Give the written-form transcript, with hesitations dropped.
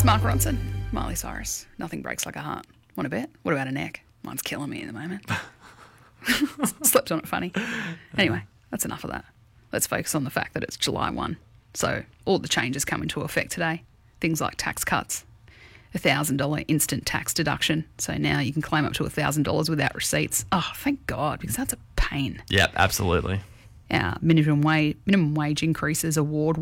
Mark Ronson, Miley Cyrus. Nothing breaks like a heart. Want to bet? What about a neck? Mine's killing me at the moment. Slept on it funny. Anyway, that's enough of that. Let's focus on the fact that it's July 1. So all the changes come into effect today. Things like tax cuts, $1,000 instant tax deduction. So now you can claim up to $1,000 without receipts. Oh, thank God, because that's a pain. Yeah, absolutely. Minimum wage increases award